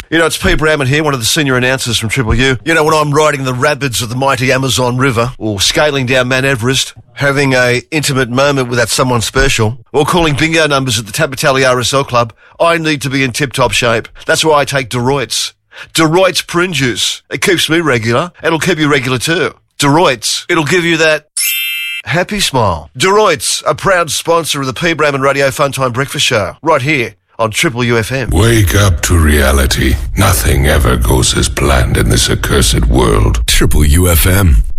You know, it's Pete Bramman here, one of the senior announcers from Triple U. You know, when I'm riding the rapids of the mighty Amazon River, or scaling down Mount Everest, having a intimate moment with that someone special, or calling bingo numbers at the Tabatali RSL Club, I need to be in tip-top shape. That's why I take Deroit's. Deroit's prune juice. It keeps me regular. It'll keep you regular too. Deroit's. It'll give you that happy smile. Deroit's, a proud sponsor of the P. Bramman Radio Funtime Breakfast Show, right here on Triple UFM. Wake up to reality. Nothing ever goes as planned in this accursed world. Triple UFM.